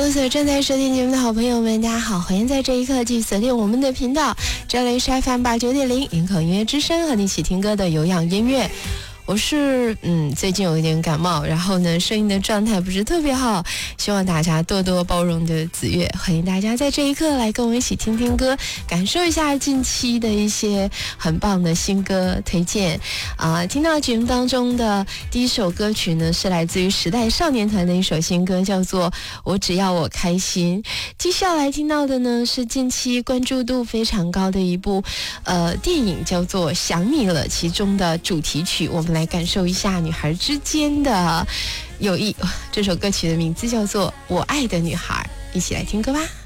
Hello， 所有正在收听节目的好朋友们，大家好，欢迎在这一刻继续锁定我们的频道，这里是 FM89.0 营口音乐之声，和你一起听歌的有氧音乐。我是最近有一点感冒，然后呢声音的状态不是特别好，希望大家多多包容的子月，欢迎大家在这一刻来跟我一起听听歌，感受一下近期的一些很棒的新歌推荐听到节目当中的第一首歌曲呢，是来自于时代少年团的一首新歌，叫做我只要我开心。接下来听到的呢，是近期关注度非常高的一部电影，叫做想你了，其中的主题曲，我们来感受一下女孩之间的友谊。这首歌曲的名字叫做我爱的女孩，一起来听歌吧。